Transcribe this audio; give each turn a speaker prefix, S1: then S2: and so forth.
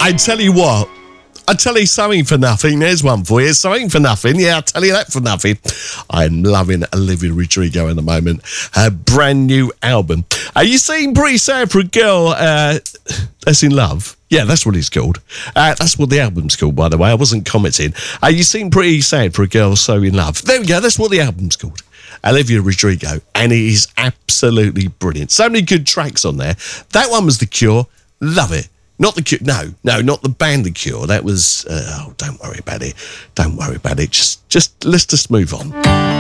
S1: I tell you what, I tell you something for nothing. There's one for you. Something for nothing. Yeah, I'll tell you that for nothing. I'm loving Olivia Rodrigo at the moment. Her brand new album. You seem pretty sad for a girl that's in love. Yeah, that's what it's called. That's what the album's called, by the way. I wasn't commenting. You seem pretty sad for a girl so in love. There we go. That's what the album's called. Olivia Rodrigo. And it is absolutely brilliant. So many good tracks on there. That one was The Cure. Love it. Not The Cure. No, not the band The Cure. That was, don't worry about it. Don't worry about it. Just let's just move on.